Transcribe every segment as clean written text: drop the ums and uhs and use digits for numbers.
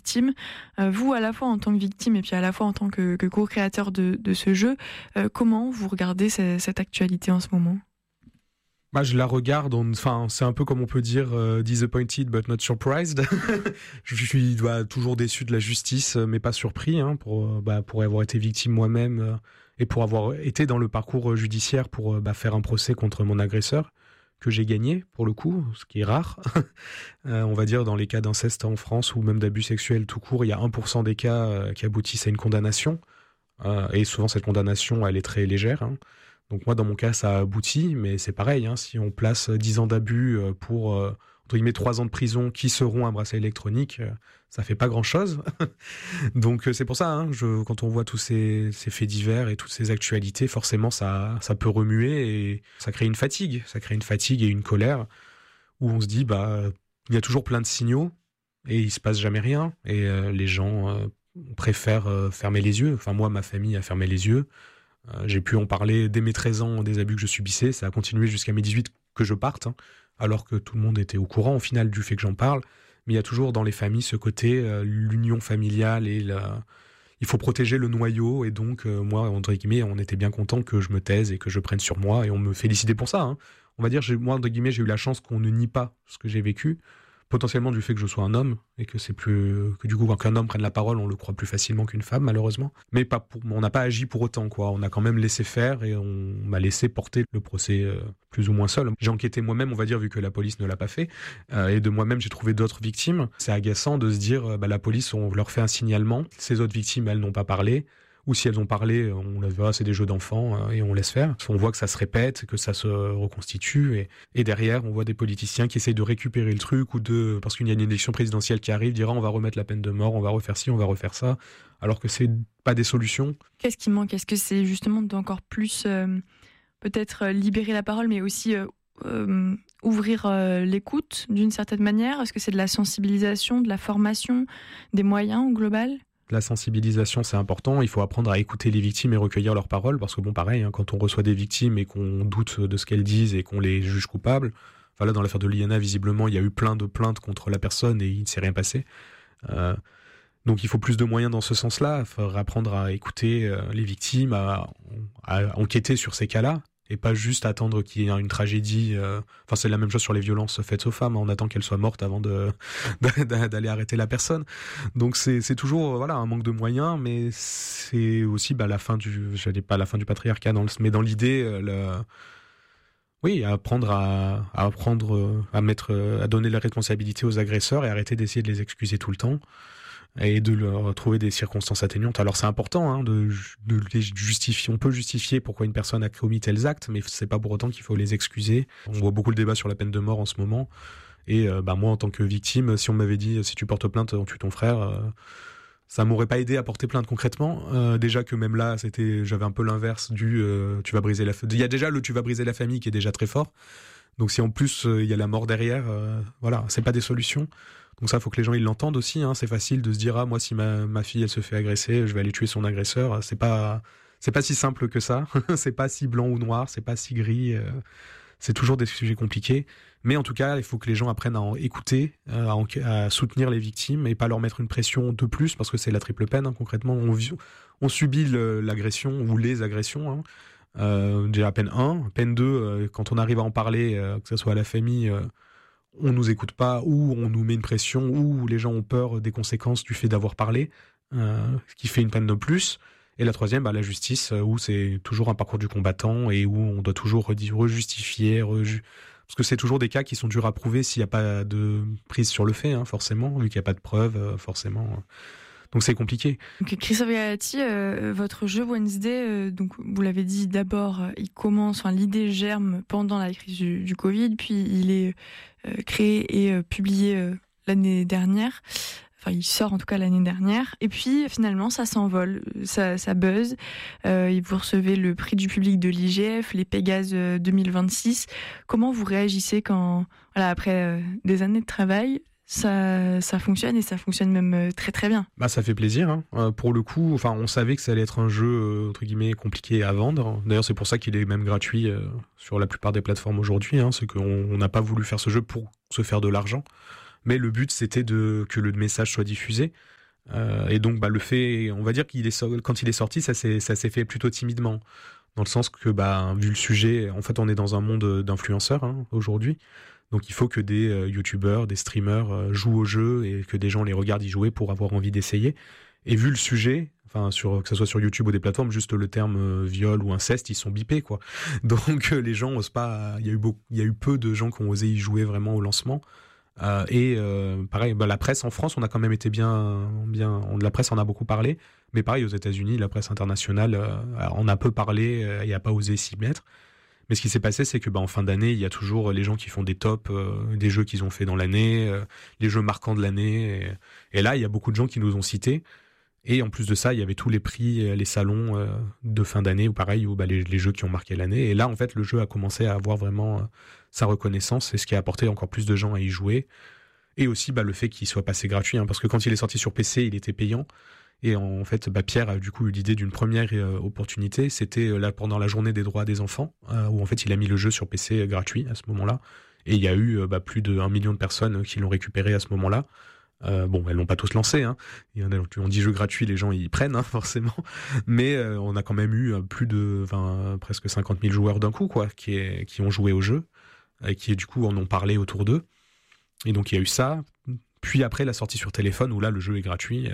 victimes. Vous, à la fois en tant que victime et puis à la fois en tant que co-créateur de ce jeu, comment vous regardez cette actualité en ce moment ? Bah, je la regarde, c'est un peu comme on peut dire disappointed but not surprised. Je suis toujours déçu de la justice, mais pas surpris, pour avoir été victime moi-même et pour avoir été dans le parcours judiciaire pour faire un procès contre mon agresseur, que j'ai gagné pour le coup, ce qui est rare. On va dire dans les cas d'inceste en France ou même d'abus sexuels tout court, il y a 1% des cas qui aboutissent à une condamnation. Et souvent cette condamnation, elle est très légère. Donc moi, dans mon cas, ça a abouti, mais c'est pareil, si on place 10 ans d'abus pour, entre guillemets, 3 ans de prison qui seront un bracelet électronique, ça fait pas grand-chose. Donc c'est pour ça, quand on voit tous ces faits divers et toutes ces actualités, forcément, ça peut remuer et ça crée une fatigue. Ça crée une fatigue et une colère où on se dit, il y a toujours plein de signaux et il se passe jamais rien. Et les gens préfèrent fermer les yeux. Enfin, moi, ma famille a fermé les yeux. J'ai pu en parler dès mes 13 ans des abus que je subissais. Ça a continué jusqu'à mes 18 que je parte, alors que tout le monde était au courant au final du fait que j'en parle. Mais il y a toujours dans les familles ce côté, l'union familiale et il faut protéger le noyau. Et donc, moi, entre guillemets, on était bien content que je me taise et que je prenne sur moi. Et on me félicitait pour ça. On va dire, moi, entre guillemets, j'ai eu la chance qu'on ne nie pas ce que j'ai vécu. Potentiellement du fait que je sois un homme et que c'est plus que du coup quand un homme prenne la parole on le croit plus facilement qu'une femme malheureusement, mais on n'a pas agi pour autant quoi, on a quand même laissé faire et on m'a laissé porter le procès plus ou moins seul. J'ai enquêté moi-même on va dire vu que la police ne l'a pas fait et de moi-même j'ai trouvé d'autres victimes. C'est agaçant de se dire la police on leur fait un signalement, ces autres victimes elles n'ont pas parlé. Ou si elles ont parlé, on les voit, c'est des jeux d'enfants et on laisse faire. On voit que ça se répète, que ça se reconstitue et derrière, on voit des politiciens qui essayent de récupérer le truc parce qu'il y a une élection présidentielle qui arrive, on va remettre la peine de mort, on va refaire ci, on va refaire ça, alors que c'est pas des solutions. Qu'est-ce qui manque ? Est-ce que c'est justement d'encore plus peut-être libérer la parole, mais aussi ouvrir l'écoute d'une certaine manière ? Est-ce que c'est de la sensibilisation, de la formation, des moyens au global ? La sensibilisation, c'est important. Il faut apprendre à écouter les victimes et recueillir leurs paroles. Parce que pareil, quand on reçoit des victimes et qu'on doute de ce qu'elles disent et qu'on les juge coupables, là, dans l'affaire de Liana, visiblement, il y a eu plein de plaintes contre la personne et il ne s'est rien passé. Donc il faut plus de moyens dans ce sens-là. Il faut apprendre à écouter les victimes, à enquêter sur ces cas-là. Et pas juste attendre qu'il y ait une tragédie. C'est la même chose sur les violences faites aux femmes. On attend qu'elles soient mortes avant d'aller arrêter la personne. Donc c'est toujours un manque de moyens, mais c'est aussi la fin j'allais pas la fin du patriarcat, mais dans l'idée, apprendre à donner la responsabilité aux agresseurs et arrêter d'essayer de les excuser tout le temps. Et de leur trouver des circonstances atténuantes. Alors c'est important de les justifier. On peut justifier pourquoi une personne a commis tels actes, mais c'est pas pour autant qu'il faut les excuser. On voit beaucoup le débat sur la peine de mort en ce moment. Et moi, en tant que victime, si on m'avait dit si tu portes plainte, on tue ton frère, ça m'aurait pas aidé à porter plainte concrètement. Déjà que même là, j'avais un peu l'inverse du tu vas briser la. Il y a déjà le tu vas briser la famille qui est déjà très fort. Donc si en plus il y a la mort derrière, c'est pas des solutions. Donc ça, faut que les gens ils l'entendent aussi. C'est facile de se dire moi si ma fille elle se fait agresser, je vais aller tuer son agresseur. C'est pas si simple que ça. C'est pas si blanc ou noir. C'est pas si gris. C'est toujours des sujets compliqués. Mais en tout cas, il faut que les gens apprennent à en écouter, à soutenir les victimes et pas leur mettre une pression de plus parce que c'est la triple peine. Concrètement, on subit l'agression ou les agressions. Déjà peine 1, peine 2, quand on arrive à en parler, que ce soit à la famille. On nous écoute pas, ou on nous met une pression, ou les gens ont peur des conséquences du fait d'avoir parlé, ce qui fait une peine de plus. Et la troisième, la justice, où c'est toujours un parcours du combattant et où on doit toujours rejustifier, parce que c'est toujours des cas qui sont durs à prouver s'il n'y a pas de prise sur le fait, forcément, vu qu'il n'y a pas de preuves, forcément. Donc c'est compliqué. Donc, Christophe Galeatti, votre jeu Wednesday, donc vous l'avez dit d'abord, l'idée germe pendant la crise du Covid, puis il est créé et publié l'année dernière. Enfin, il sort en tout cas l'année dernière. Et puis finalement, ça s'envole, ça buzz. Vous recevez le prix du public de l'IGF, les Pégases 2026. Comment vous réagissez quand, après des années de travail, ça fonctionne et ça fonctionne même très très bien. Ça fait plaisir. Pour le coup, on savait que ça allait être un jeu entre guillemets compliqué à vendre. D'ailleurs, c'est pour ça qu'il est même gratuit sur la plupart des plateformes aujourd'hui. C'est qu'on n'a pas voulu faire ce jeu pour se faire de l'argent, mais le but c'était que le message soit diffusé. Et donc le fait, on va dire quand il est sorti, ça s'est fait plutôt timidement, dans le sens que vu le sujet, en fait on est dans un monde d'influenceurs aujourd'hui, donc il faut que des youtubeurs, des streamers jouent au jeu et que des gens les regardent y jouer pour avoir envie d'essayer. Et vu le sujet, que ce soit sur YouTube ou des plateformes, juste le terme viol ou inceste, ils sont bipés, quoi. Donc les gens osent pas. Il y a eu peu de gens qui ont osé y jouer vraiment au lancement. Pareil, la presse en France, on a quand même été bien. La presse en a beaucoup parlé, mais pareil aux États-Unis, la presse internationale en a peu parlé et a pas osé s'y mettre. Mais ce qui s'est passé, c'est que en fin d'année, il y a toujours les gens qui font des tops des jeux qu'ils ont fait dans l'année, les jeux marquants de l'année. Et là, il y a beaucoup de gens qui nous ont cités. Et en plus de ça, il y avait tous les prix, les salons de fin d'année, ou pareil, où les jeux qui ont marqué l'année. Et là, en fait, le jeu a commencé à avoir vraiment sa reconnaissance, et ce qui a apporté encore plus de gens à y jouer. Et aussi le fait qu'il soit passé gratuit, parce que quand il est sorti sur PC, il était payant. Et en fait, Pierre a du coup eu l'idée d'une première opportunité. C'était là pendant la journée des droits des enfants, où en fait il a mis le jeu sur PC gratuit à ce moment-là. Et il y a eu plus d'1 million de personnes qui l'ont récupéré à ce moment-là. Elles l'ont pas tous lancé. Il y en a qui ont dit jeu gratuit, les gens ils prennent forcément. Mais on a quand même eu plus de presque 50 000 joueurs d'un coup, quoi, qui ont joué au jeu et qui du coup en ont parlé autour d'eux. Et donc il y a eu ça. Puis après la sortie sur téléphone où là le jeu est gratuit.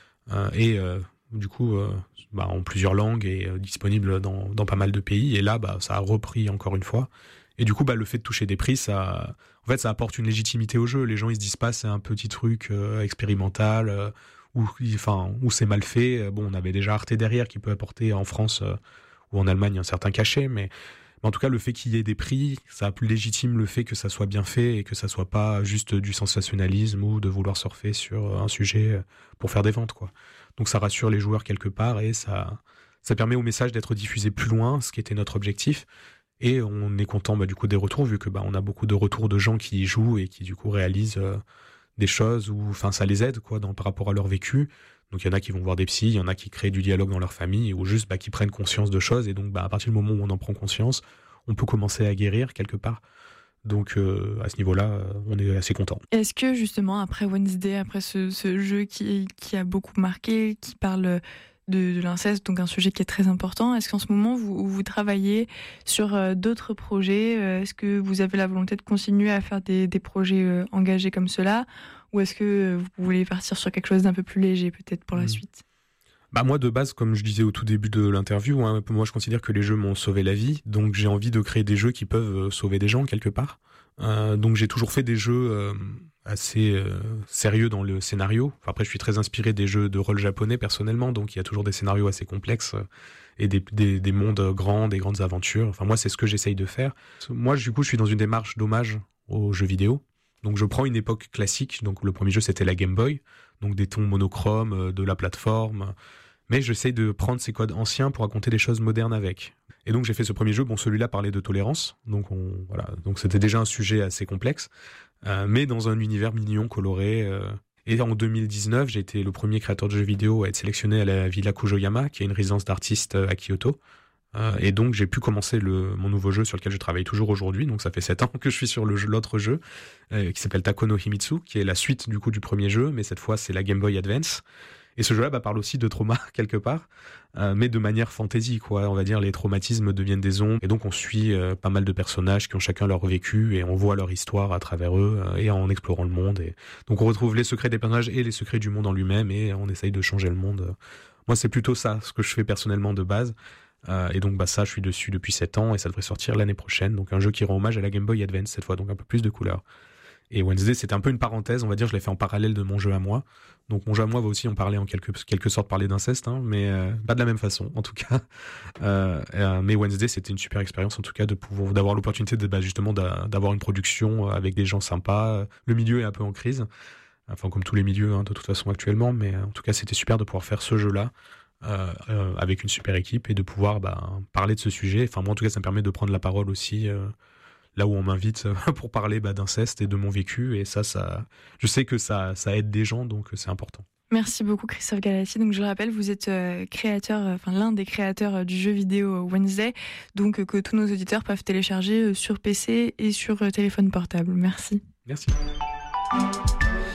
Du coup en plusieurs langues et disponible dans pas mal de pays, et là ça a repris encore une fois, et du coup le fait de toucher des prix, ça apporte une légitimité au jeu. Les gens ils se disent pas c'est un petit truc expérimental où c'est mal fait. On avait déjà Arte derrière qui peut apporter en France ou en Allemagne un certain cachet, mais en tout cas le fait qu'il y ait des prix, ça légitime le fait que ça soit bien fait et que ça soit pas juste du sensationnalisme ou de vouloir surfer sur un sujet pour faire des ventes, quoi. Donc ça rassure les joueurs quelque part, et ça permet au message d'être diffusé plus loin, ce qui était notre objectif. Et on est content du coup des retours, vu que on a beaucoup de retours de gens qui y jouent et qui du coup réalisent des choses où ça les aide, quoi, par rapport à leur vécu. Donc il y en a qui vont voir des psys, il y en a qui créent du dialogue dans leur famille, ou juste qui prennent conscience de choses. Et donc à partir du moment où on en prend conscience, on peut commencer à guérir quelque part. Donc à ce niveau-là, on est assez content. Est-ce que justement après Wednesday, après ce jeu qui a beaucoup marqué, qui parle de l'inceste, donc un sujet qui est très important, est-ce qu'en ce moment vous travaillez sur d'autres projets? Est-ce que vous avez la volonté de continuer à faire des projets engagés comme cela, ou est-ce que vous voulez partir sur quelque chose d'un peu plus léger peut-être pour la suite? Moi de base, comme je disais au tout début de l'interview, moi je considère que les jeux m'ont sauvé la vie, donc j'ai envie de créer des jeux qui peuvent sauver des gens quelque part. Donc j'ai toujours fait des jeux assez sérieux dans le scénario. Après je suis très inspiré des jeux de rôle japonais personnellement, donc il y a toujours des scénarios assez complexes et des mondes grands, des grandes aventures. Moi c'est ce que j'essaye de faire. Moi du coup je suis dans une démarche d'hommage aux jeux vidéo. Donc je prends une époque classique, donc le premier jeu c'était la Game Boy, donc des tons monochromes, de la plateforme, mais j'essaye de prendre ces codes anciens pour raconter des choses modernes avec. Et donc j'ai fait ce premier jeu, celui-là parlait de tolérance, donc c'était déjà un sujet assez complexe, mais dans un univers mignon, coloré. Et en 2019, j'ai été le premier créateur de jeux vidéo à être sélectionné à la Villa Kujoyama, qui est une résidence d'artistes à Kyoto. Et donc j'ai pu commencer mon nouveau jeu sur lequel je travaille toujours aujourd'hui. Donc ça fait 7 ans que je suis sur l'autre jeu qui s'appelle Tako no Himitsu, qui est la suite du coup du premier jeu, mais cette fois c'est la Game Boy Advance. Et ce jeu-là parle aussi de trauma quelque part, mais de manière fantasy, quoi. On va dire les traumatismes deviennent des ombres, et donc on suit pas mal de personnages qui ont chacun leur vécu, et on voit leur histoire à travers eux et en explorant le monde. Et donc on retrouve les secrets des personnages et les secrets du monde en lui-même, et on essaye de changer le monde. Moi c'est plutôt ça ce que je fais personnellement de base. Et donc ça je suis dessus depuis 7 ans, et ça devrait sortir l'année prochaine. Donc un jeu qui rend hommage à la Game Boy Advance cette fois, donc un peu plus de couleurs. Et Wednesday, c'était un peu une parenthèse, on va dire, je l'ai fait en parallèle de mon jeu à moi. Donc mon jeu à moi va aussi en parler en quelque sorte parler d'inceste, mais pas de la même façon en tout cas. Mais Wednesday, c'était une super expérience en tout cas d'avoir l'opportunité justement d'avoir une production avec des gens sympas. Le milieu est un peu en crise, comme tous les milieux de toute façon actuellement, mais en tout cas c'était super de pouvoir faire ce jeu-là. Avec une super équipe, et de pouvoir parler de ce sujet. Moi en tout cas ça me permet de prendre la parole aussi là où on m'invite pour parler d'inceste et de mon vécu, et ça je sais que ça aide des gens, donc c'est important. Merci beaucoup Christophe Galati. Donc je le rappelle, vous êtes l'un des créateurs du jeu vidéo Wednesday, donc que tous nos auditeurs peuvent télécharger sur PC et sur téléphone portable. Merci. Merci.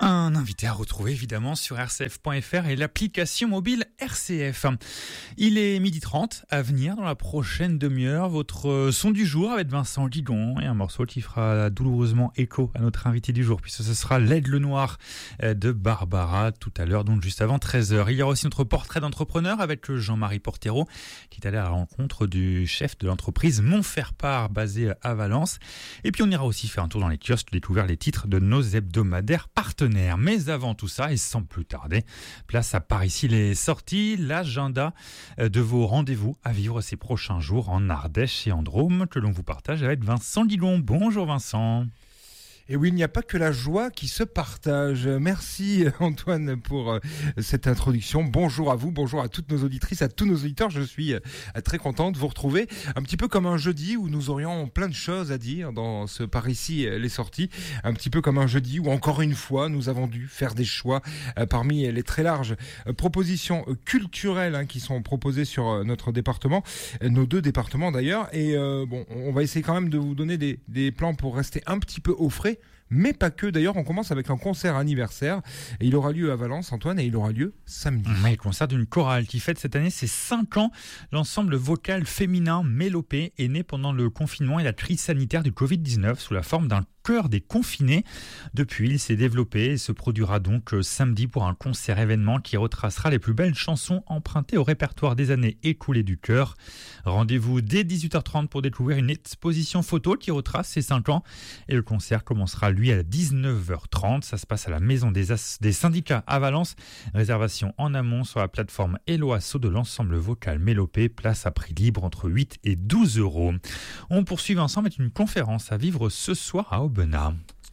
Un invité à retrouver évidemment sur rcf.fr et l'application mobile RCF. Il est 12h30 à venir dans la prochaine demi-heure. Votre son du jour avec Vincent Guigon et un morceau qui fera douloureusement écho à notre invité du jour puisque ce sera l'Aigle Noir de Barbara tout à l'heure, donc juste avant 13h. Il y aura aussi notre portrait d'entrepreneur avec Jean-Marie Portero qui est allé à la rencontre du chef de l'entreprise Montferpart basée à Valence. Et puis on ira aussi faire un tour dans les kiosques, découvrir les titres de nos hebdomadaires partenaires. Mais avant tout ça, et sans plus tarder, place à par ici les sorties, l'agenda de vos rendez-vous à vivre ces prochains jours en Ardèche et en Drôme que l'on vous partage avec Vincent Guigon. Bonjour Vincent. Et oui, il n'y a pas que la joie qui se partage. Merci Antoine pour cette introduction. Bonjour à vous, bonjour à toutes nos auditrices, à tous nos auditeurs. Je suis très content de vous retrouver. Un petit peu comme un jeudi où nous aurions plein de choses à dire dans ce Par ici les sorties. Un petit peu comme un jeudi où encore une fois nous avons dû faire des choix parmi les très larges propositions culturelles qui sont proposées sur notre département, nos deux départements d'ailleurs. Et on va essayer quand même de vous donner des plans pour rester un petit peu au frais. Mais pas que, d'ailleurs on commence avec un concert anniversaire et il aura lieu à Valence, Antoine, et il aura lieu samedi. Oui, le concert d'une chorale qui fête cette année ses 5 ans. L'ensemble vocal féminin Mélopée est né pendant le confinement et la crise sanitaire du Covid-19 sous la forme d'un chœur des confinés. Depuis, il s'est développé et se produira donc samedi pour un concert événement qui retracera les plus belles chansons empruntées au répertoire des années écoulées du chœur. Rendez-vous dès 18h30 pour découvrir une exposition photo qui retrace ces 5 ans et le concert commencera lui à 19h30. Ça se passe à la Maison des syndicats à Valence. Réservation en amont sur la plateforme Helloasso de l'ensemble vocal Mélopée. Place à prix libre entre 8 et 12 euros. On poursuit ensemble avec une conférence à vivre ce soir à Aubenas.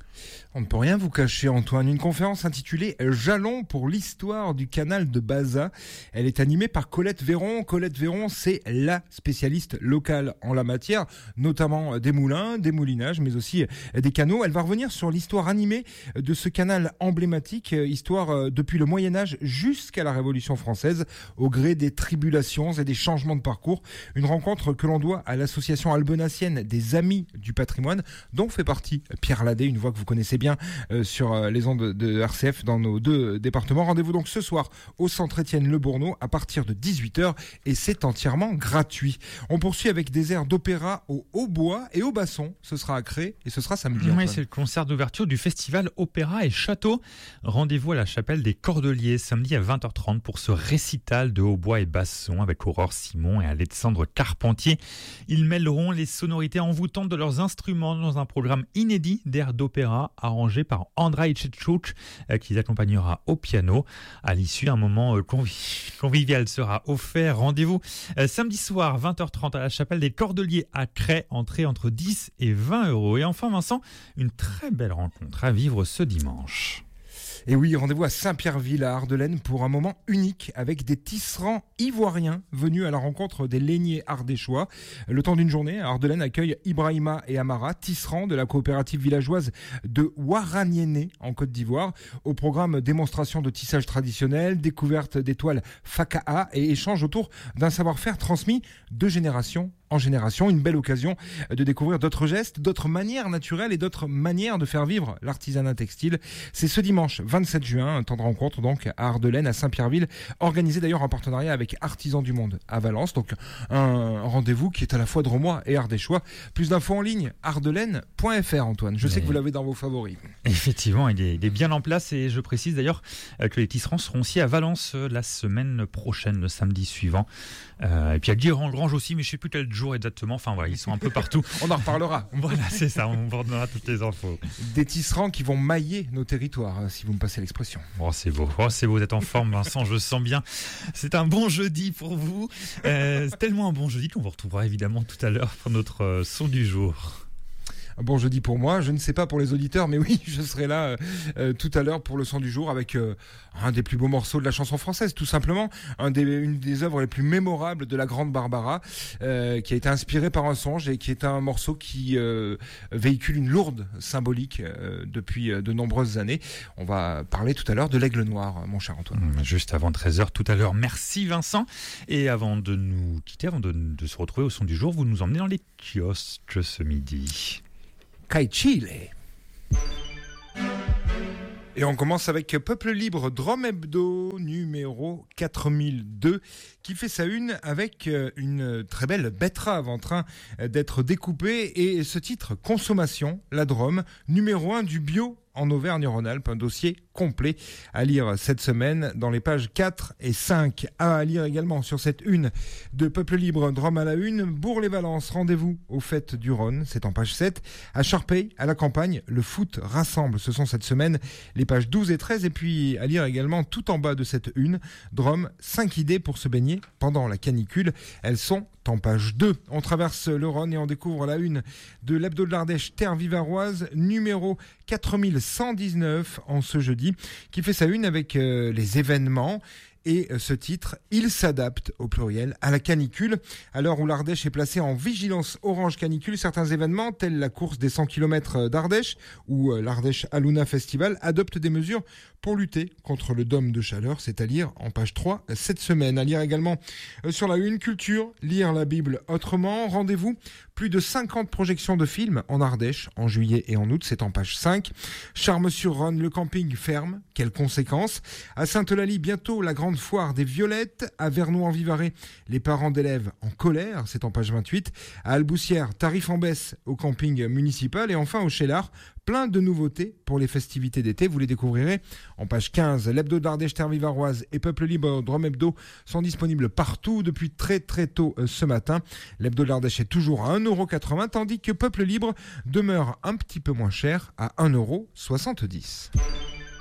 On ne peut rien vous cacher, Antoine. Une conférence intitulée « Jalons pour l'histoire du canal de Baza ». Elle est animée par Colette Véron. Colette Véron, c'est la spécialiste locale en la matière, notamment des moulins, des moulinages, mais aussi des canaux. Elle va revenir sur l'histoire animée de ce canal emblématique, histoire depuis le Moyen-Âge jusqu'à la Révolution française, au gré des tribulations et des changements de parcours. Une rencontre que l'on doit à l'association albenacienne des Amis du patrimoine, dont fait partie Pierre Ladet, une voix que vous connaissez bien sur les ondes de RCF dans nos deux départements. Rendez-vous donc ce soir au centre Étienne Le Bourneau à partir de 18h et c'est entièrement gratuit. On poursuit avec des airs d'opéra au hautbois et au basson. Ce sera à Cré et ce sera samedi. Oui, c'est le concert d'ouverture du festival Opéra et Château. Rendez-vous à la chapelle des Cordeliers samedi à 20h30 pour ce récital de hautbois et basson avec Aurore Simon et Alexandre Carpentier. Ils mêleront les sonorités envoûtantes de leurs instruments dans un programme inédit d'airs d'opéra arrangé par Andrei Tchetchouk qui les accompagnera au piano. À l'issue, un moment convivial sera offert. Rendez-vous samedi soir 20h30 à la chapelle des Cordeliers à Cré, entrée entre 10 et 20 euros. Et enfin Vincent, une très belle rencontre à vivre ce dimanche. Et oui, rendez-vous à Saint-Pierreville à Ardelaine pour un moment unique avec des tisserands ivoiriens venus à la rencontre des lainiers ardéchois. Le temps d'une journée, Ardelaine accueille Ibrahima et Amara, tisserands de la coopérative villageoise de Ouaraniéné en Côte d'Ivoire. Au programme démonstration de tissage traditionnel, découverte des toiles Faka'a et échange autour d'un savoir-faire transmis de génération en génération. Une belle occasion de découvrir d'autres gestes, d'autres manières naturelles et d'autres manières de faire vivre l'artisanat textile. C'est ce dimanche 27 juin, un temps de rencontre donc à Ardelaine, à Saint-Pierreville, organisé d'ailleurs en partenariat avec Artisans du Monde à Valence. Donc un rendez-vous qui est à la fois drômois et ardéchois. Plus d'infos en ligne, ardelaine.fr Antoine. Je sais que vous l'avez dans vos favoris. Effectivement, il est bien en place et je précise d'ailleurs que les tisserands seront aussi à Valence la semaine prochaine, le samedi suivant. Et puis à Guéran-Grange aussi, mais je ne sais plus quel jour exactement. Enfin voilà, ils sont un peu partout. On en reparlera. Voilà, c'est ça, on vous donnera toutes les infos. Des tisserands qui vont mailler nos territoires, si vous me passez l'expression. Oh, c'est beau, vous êtes en forme Vincent, je sens bien. C'est un bon jeudi pour vous. C'est tellement un bon jeudi qu'on vous retrouvera évidemment tout à l'heure pour notre son du jour. Un bon jeudi pour moi, je ne sais pas pour les auditeurs, mais oui, je serai là tout à l'heure pour le son du jour avec un des plus beaux morceaux de la chanson française, tout simplement, une des œuvres les plus mémorables de la grande Barbara, qui a été inspirée par un songe et qui est un morceau qui véhicule une lourde symbolique depuis de nombreuses années. On va parler tout à l'heure de l'Aigle Noir, mon cher Antoine. Juste avant 13h tout à l'heure, merci Vincent. Et avant de nous quitter, avant de se retrouver au son du jour, vous nous emmenez dans les kiosques ce midi. Kai Chile. Et on commence avec Peuple Libre, Drôme Hebdo, numéro 4002, qui fait sa une avec une très belle betterave en train d'être découpée. Et ce titre, Consommation, la Drôme, numéro 1 du bio en Auvergne-Rhône-Alpes, un dossier complet à lire cette semaine dans les pages 4 et 5. À lire également sur cette une de Peuple Libre, Drôme à la une, Bourg-les-Valences, rendez-vous aux fêtes du Rhône, c'est en page 7. À Charpey, à la campagne, le foot rassemble, ce sont cette semaine les pages 12 et 13. Et puis à lire également tout en bas de cette une, Drôme, 5 idées pour se baigner pendant la canicule. Elles sont en page 2. On traverse le Rhône et on découvre la une de l'Hebdo de l'Ardèche Terre Vivaroise, numéro 4119 en ce jeudi, qui fait sa une avec les événements. Et ce titre, il s'adapte au pluriel à la canicule. À l'heure où l'Ardèche est placée en vigilance orange canicule, certains événements, tels la course des 100 km d'Ardèche ou l'Ardèche Aluna Festival, adoptent des mesures pour lutter contre le dôme de chaleur. C'est à lire en page 3 cette semaine. À lire également sur la une culture, lire la Bible autrement. Rendez-vous, plus de 50 projections de films en Ardèche en juillet et en août. C'est en page 5. Charmes-sur-Rhône, le camping ferme. Quelles conséquences? À Sainte-Eulalie, bientôt la grande foire des violettes. À Vernon-en-Vivarais, les parents d'élèves en colère. C'est en page 28. À Alboussière, tarif en baisse au camping municipal. Et enfin au Chélard, plein de nouveautés pour les festivités d'été. Vous les découvrirez en page 15. L'Hebdo d'Ardèche Terre Vivaroise et Peuple Libre Drôme Hebdo sont disponibles partout depuis très très tôt ce matin. L'Hebdo d'Ardèche est toujours à 1,80 €, tandis que Peuple Libre demeure un petit peu moins cher à 1,70 €.